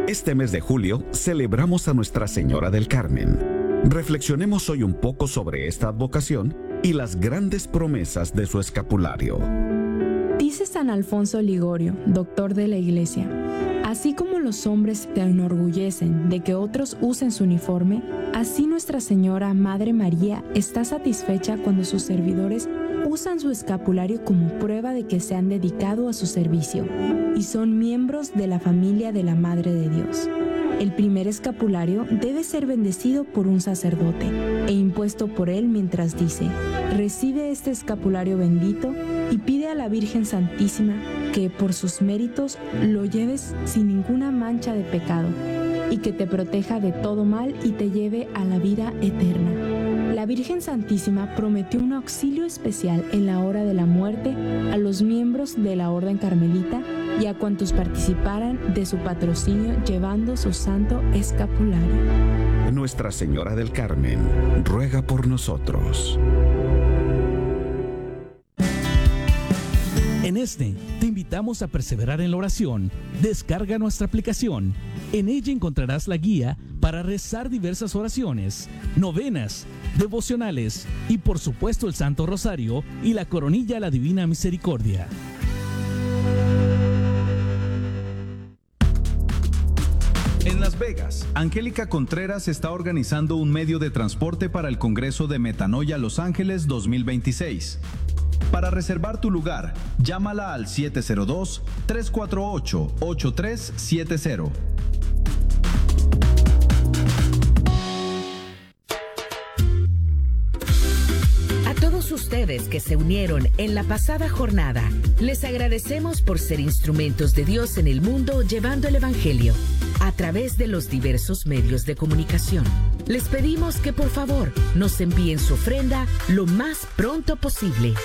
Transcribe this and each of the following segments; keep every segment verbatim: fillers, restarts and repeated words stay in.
Este mes de julio celebramos a Nuestra Señora del Carmen. Reflexionemos hoy un poco sobre esta advocación y las grandes promesas de su escapulario. Dice San Alfonso Ligorio, doctor de la Iglesia: así como los hombres se enorgullecen de que otros usen su uniforme, así Nuestra Señora Madre María está satisfecha cuando sus servidores usan su escapulario como prueba de que se han dedicado a su servicio y son miembros de la familia de la Madre de Dios. El primer escapulario debe ser bendecido por un sacerdote e impuesto por él mientras dice: recibe este escapulario bendito y pide a la Virgen Santísima que por sus méritos lo lleves sin ninguna mancha de pecado y que te proteja de todo mal y te lleve a la vida eterna. La Virgen Santísima prometió un auxilio especial en la hora de la muerte a los miembros de la Orden Carmelita y a cuantos participaran de su patrocinio llevando su santo escapulario. Nuestra Señora del Carmen, ruega por nosotros. En ESNE te invitamos a perseverar en la oración. Descarga nuestra aplicación. En ella encontrarás la guía para rezar diversas oraciones, novenas, devocionales y por supuesto el Santo Rosario y la coronilla a la Divina Misericordia. En Las Vegas, Angélica Contreras está organizando un medio de transporte para el Congreso de Metanoia Los Ángeles dos mil veintiséis. Para reservar tu lugar, llámala al siete cero dos, tres cuatro ocho, ocho tres siete cero. A todos ustedes que se unieron en la pasada jornada, les agradecemos por ser instrumentos de Dios en el mundo llevando el Evangelio a través de los diversos medios de comunicación. Les pedimos que por favor nos envíen su ofrenda lo más pronto posible.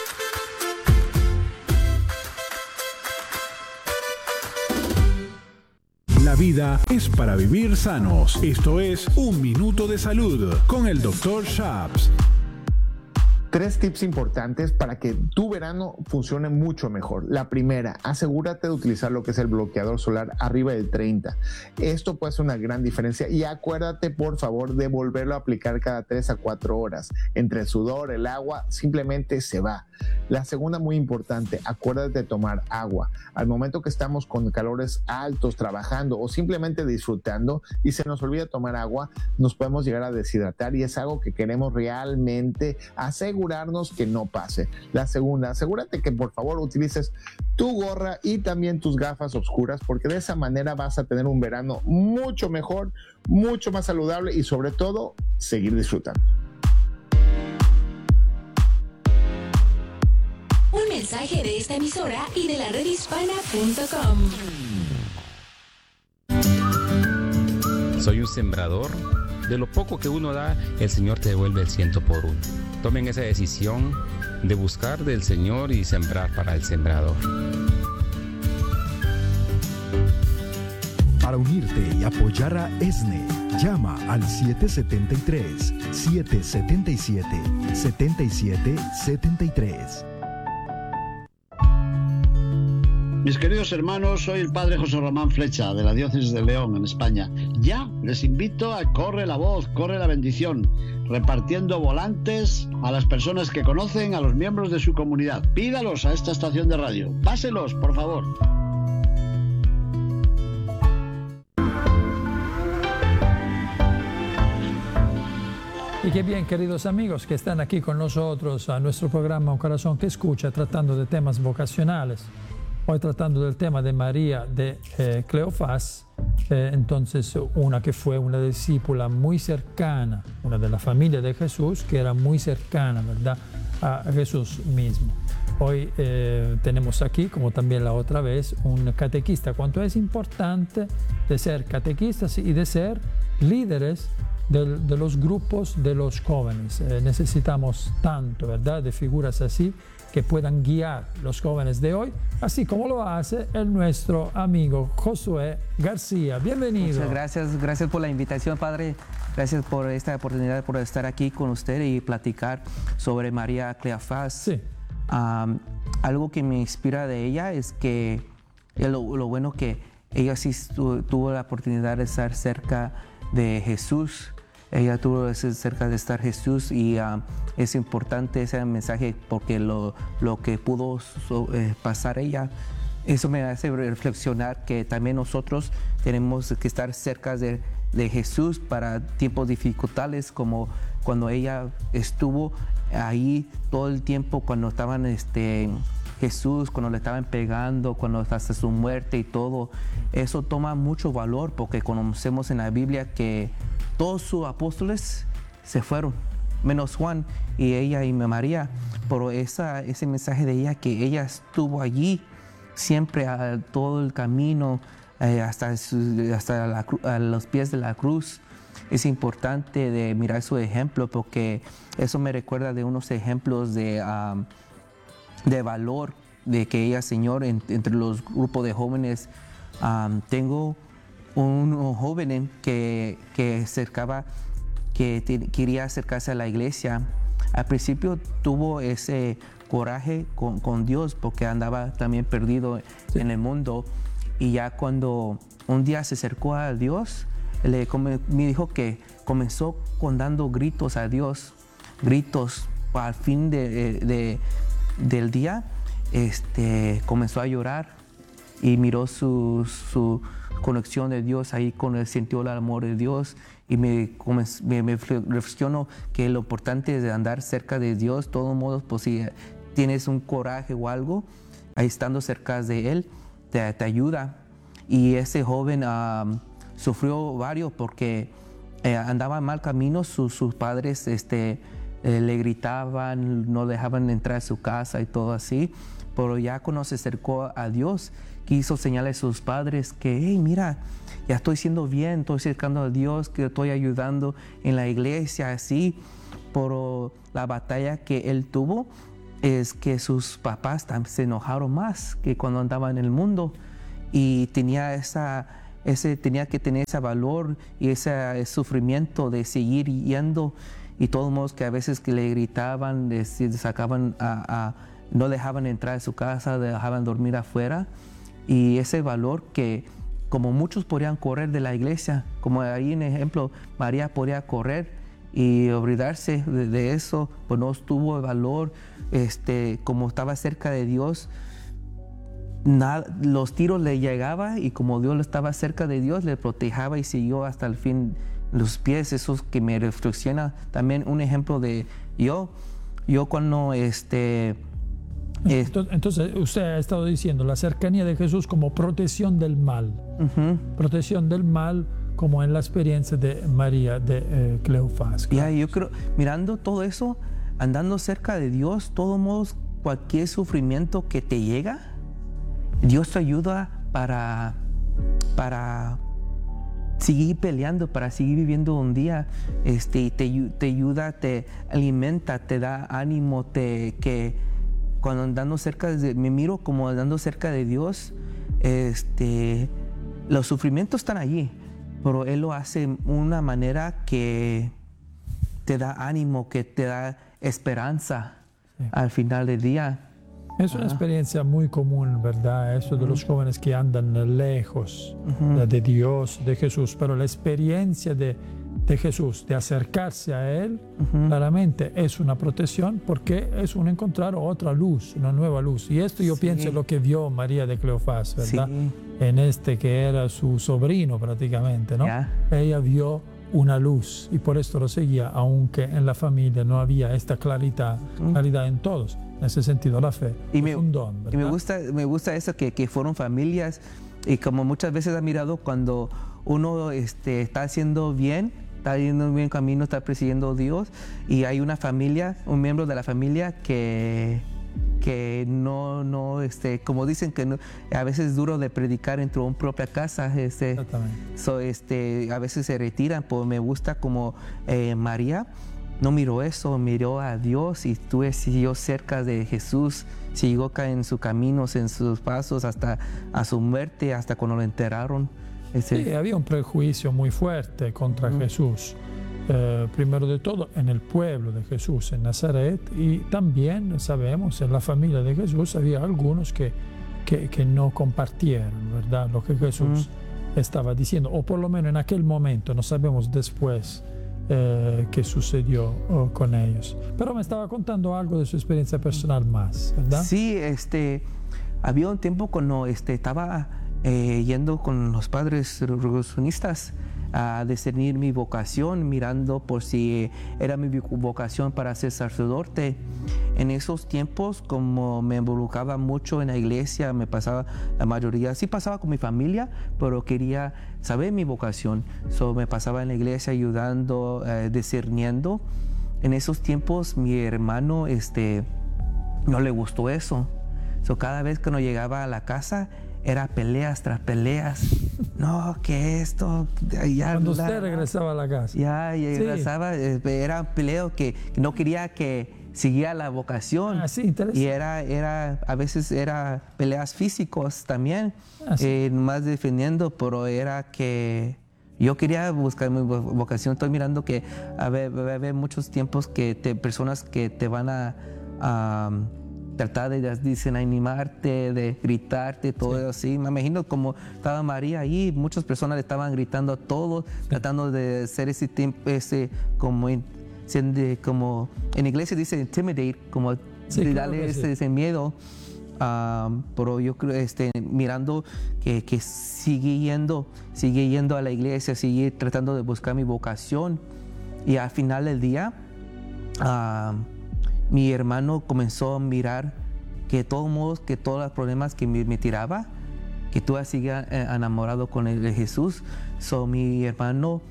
La vida es para vivir sanos. Esto es Un Minuto de Salud con el doctor Schaps. Tres tips importantes para que tu verano funcione mucho mejor. La primera, asegúrate de utilizar lo que es el bloqueador solar arriba del treinta. Esto puede hacer una gran diferencia y acuérdate por favor de volverlo a aplicar cada tres a cuatro horas. Entre el sudor, el agua, simplemente se va. La segunda, muy importante, acuérdate de tomar agua. Al momento que estamos con calores altos trabajando o simplemente disfrutando y se nos olvida tomar agua, nos podemos llegar a deshidratar y es algo que queremos realmente asegurar asegurarnos que no pase. La segunda, asegúrate que por favor utilices tu gorra y también tus gafas oscuras, porque de esa manera vas a tener un verano mucho mejor, mucho más saludable y sobre todo seguir disfrutando. Un mensaje de esta emisora y de la red hispana punto com. Soy un sembrador. De lo poco que uno da, el Señor te devuelve el ciento por uno. Tomen esa decisión de buscar del Señor y sembrar para el sembrador. Para unirte y apoyar a ESNE, llama al siete siete tres, siete siete siete, siete siete siete tres. Mis queridos hermanos, soy el padre José Román Flecha, de la Diócesis de León, en España. Ya les invito a Corre la Voz, Corre la Bendición, repartiendo volantes a las personas que conocen, a los miembros de su comunidad. Pídalos a esta estación de radio. Páselos, por favor. Y qué bien, queridos amigos, que están aquí con nosotros a nuestro programa Un Corazón que Escucha, tratando de temas vocacionales. Hoy tratando del tema de María de eh, Cleofás, eh, entonces una que fue una discípula muy cercana, una de la familia de Jesús, que era muy cercana, ¿verdad?, a Jesús mismo. Hoy eh, tenemos aquí, como también la otra vez, un catequista. Cuánto es importante de ser catequistas y de ser líderes de, de los grupos de los jóvenes. Eh, necesitamos tanto, ¿verdad?, de figuras así, que puedan guiar los jóvenes de hoy, así como lo hace el nuestro amigo Josué García. Bienvenido. Muchas gracias, gracias por la invitación, padre. Gracias por esta oportunidad, por estar aquí con usted y platicar sobre María Cleofás. Sí. Um, algo que me inspira de ella es que lo, lo bueno que ella sí tu, tuvo la oportunidad de estar cerca de Jesús. Ella tuvo cerca de estar Jesús y uh, es importante ese mensaje porque lo, lo que pudo so, eh, pasar ella, eso me hace reflexionar que también nosotros tenemos que estar cerca de, de Jesús para tiempos dificultades, como cuando ella estuvo ahí todo el tiempo, cuando estaban este, Jesús, cuando le estaban pegando, cuando hasta su muerte y todo. Eso toma mucho valor porque conocemos en la Biblia que todos sus apóstoles se fueron, menos Juan y ella y María. Pero esa, ese mensaje de ella, que ella estuvo allí siempre a todo el camino, eh, hasta, su, hasta la, a los pies de la cruz. Es importante de mirar su ejemplo porque eso me recuerda de unos ejemplos de, um, de valor de que ella, Señor, en, entre los grupos de jóvenes, um, tengo un, un joven que, que, acercaba, que te, quería acercarse a la iglesia. Al principio tuvo ese coraje con, con Dios porque andaba también perdido sí. en el mundo, y ya cuando un día se acercó a Dios, le, me dijo que comenzó con dando gritos a Dios, gritos al fin de, de, del día, este, comenzó a llorar y miró su, su conexión de Dios ahí, con él sintió el amor de Dios, y me, me, me reflexionó que lo importante es de andar cerca de Dios. De todos modos, pues si tienes un coraje o algo, ahí estando cerca de Él, te, te ayuda. Y ese joven um, sufrió varios porque eh, andaba en mal camino, sus, sus padres este, eh, le gritaban, no dejaban entrar a su casa y todo así, pero ya cuando se acercó a Dios, quiso señalarle a sus padres que, hey, mira, ya estoy siendo bien, estoy acercando a Dios, que estoy ayudando en la iglesia, así. Pero la batalla que él tuvo es que sus papás se enojaron más que cuando andaba en el mundo, y tenía esa Ese, tenía que tener ese valor y ese sufrimiento de seguir yendo, y todos modos que a veces que le gritaban, le sacaban a, a, no dejaban entrar a su casa, dejaban dormir afuera, y ese valor que como muchos podrían correr de la iglesia, como ahí en ejemplo María podía correr y olvidarse de, de eso, pues no tuvo el valor, este, como estaba cerca de Dios. Nada, los tiros le llegaban, y como Dios estaba cerca de Dios, le protegía y siguió hasta el fin los pies. Eso es que me reflexiona también un ejemplo de yo, yo cuando este... Entonces, entonces usted ha estado diciendo la cercanía de Jesús como protección del mal, uh-huh. protección del mal, como en la experiencia de María de eh, Cleofás. Ya, yo creo, mirando todo eso, andando cerca de Dios, de todos modos, cualquier sufrimiento que te llega, Dios te ayuda para, para seguir peleando, para seguir viviendo un día. Este, te, te ayuda, te alimenta, te da ánimo, te, que cuando andando cerca de, me miro como andando cerca de Dios, este, los sufrimientos están allí, pero Él lo hace de una manera que te da ánimo, que te da esperanza sí. al final del día. Es una experiencia muy común, ¿verdad? Eso de los jóvenes que andan lejos uh-huh. de Dios, de Jesús, pero la experiencia de, de Jesús, de acercarse a Él, uh-huh. claramente es una protección, porque es un encontrar otra luz, una nueva luz. Y esto yo sí. pienso lo que vio María de Cleofás, ¿verdad? Sí. En este que era su sobrino prácticamente, ¿no? Yeah. Ella vio una luz y por esto lo seguía, aunque en la familia no había esta claridad, uh-huh. claridad en todos. En ese sentido, la fe y me, es un don, ¿verdad? Y me gusta, me gusta eso, que, que fueron familias, y como muchas veces he mirado cuando uno este, está haciendo bien, está yendo en buen camino, está persiguiendo a Dios, y hay una familia, un miembro de la familia que, que no, no este, como dicen, que no, a veces es duro de predicar entre una propia casa, este, Exactamente. So, este, a veces se retiran, pues me gusta como eh, María. No miró eso, miró a Dios y tú siguió cerca de Jesús, siguió en sus caminos, en sus pasos, hasta a su muerte, hasta cuando lo enterraron. Ese... Sí, había un prejuicio muy fuerte contra uh-huh. Jesús. Eh, primero de todo, en el pueblo de Jesús, en Nazaret, y también sabemos, en la familia de Jesús había algunos que, que, que no compartieron, ¿verdad? Lo que Jesús mm. estaba diciendo, o por lo menos en aquel momento, no sabemos después eh, qué sucedió oh, con ellos. Pero me estaba contando algo de su experiencia personal más, ¿verdad? Sí, este, había un tiempo cuando este, estaba eh, yendo con los padres revolucionistas a discernir mi vocación, mirando por si era mi vocación para ser sacerdote. En esos tiempos, como me involucraba mucho en la iglesia, me pasaba la mayoría, sí pasaba con mi familia, pero quería saber mi vocación. So, me pasaba en la iglesia ayudando, eh, discerniendo. En esos tiempos, mi hermano este, no le gustó eso. So, cada vez que no llegaba a la casa, era peleas tras peleas. No, que esto... Ya, Cuando la, usted regresaba a la casa. Ya, ya sí. regresaba, era un peleo que no quería que siguiera la vocación. Ah, sí, interesante. Y era, era, a veces era peleas físicos también, ah, sí. eh, más defendiendo, pero era que yo quería buscar mi vocación. Estoy mirando que a ver, a ver muchos tiempos que te, personas que te van a... a tratar de dicen, animarte, de gritarte, todo sí. así. Me imagino como estaba María ahí, muchas personas le estaban gritando a todos, sí. tratando de hacer ese tiempo, ese como, como en inglés se dice intimidate, como sí, de darle claro ese, sí. ese miedo. Um, pero yo creo, este, mirando que, que sigue yendo, sigue yendo a la iglesia, sigue tratando de buscar mi vocación. Y al final del día, um, mi hermano comenzó a mirar que de todos modos, que todos los problemas que me, me tiraba, que tú sigas eh, enamorado con el de Jesús. So, mi hermano,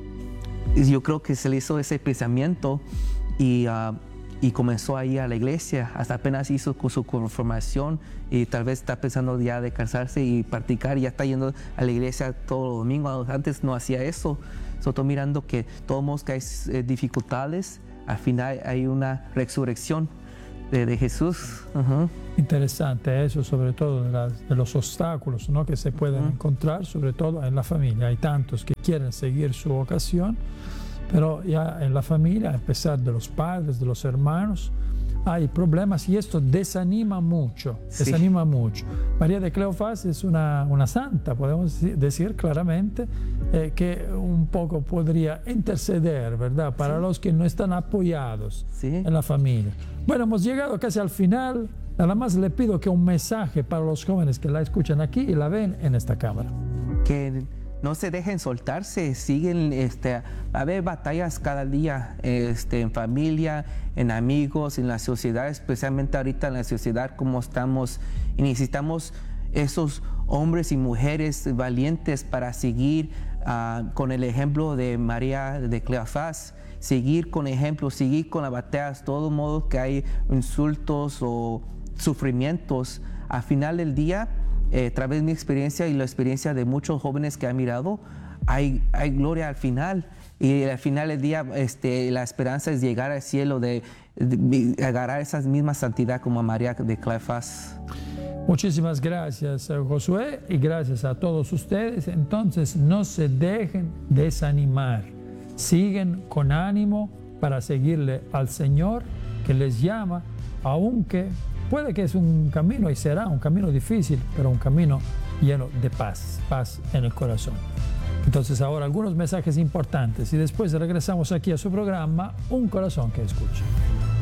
yo creo que se le hizo ese pensamiento y, uh, y comenzó a ir a la iglesia. Hasta apenas hizo con su conformación y tal vez está pensando ya de casarse y practicar. Ya está yendo a la iglesia todos los domingos. Antes no hacía eso. So, estoy mirando que todos modos que hay eh, dificultades, al final hay una resurrección de, de Jesús. Uh-huh. Interesante eso, sobre todo de, las, de los obstáculos, ¿no? que se pueden uh-huh. encontrar, sobre todo en la familia. Hay tantos que quieren seguir su vocación, pero ya en la familia, a pesar de los padres, de los hermanos, hay problemas y esto desanima mucho, sí. desanima mucho. María de Cleofás es una, una santa, podemos decir claramente, eh, que un poco podría interceder, ¿verdad? Para sí. los que no están apoyados sí. en la familia. Bueno, hemos llegado casi al final. Nada más le pido que un mensaje para los jóvenes que la escuchan aquí y la ven en esta cámara. Que no se dejen soltarse, siguen, este, a haber batallas cada día, este, en familia, en amigos, en la sociedad, especialmente ahorita en la sociedad como estamos, y necesitamos esos hombres y mujeres valientes para seguir uh, con el ejemplo de María de Cleofás, seguir con ejemplo, seguir con las batallas, de todos modos que hay insultos o sufrimientos. Al final del día, Eh, a través de mi experiencia y la experiencia de muchos jóvenes que han mirado, hay, hay gloria al final. Y al final del día, este, la esperanza es llegar al cielo, de, de, de agarrar esa misma santidad como a María de Cleofás. Muchísimas gracias, Josué, y gracias a todos ustedes. Entonces, no se dejen desanimar. Siguen con ánimo para seguirle al Señor que les llama, aunque puede que es un camino y será un camino difícil, pero un camino lleno de paz, paz en el corazón. Entonces ahora algunos mensajes importantes y después regresamos aquí a su programa Un Corazón que Escucha.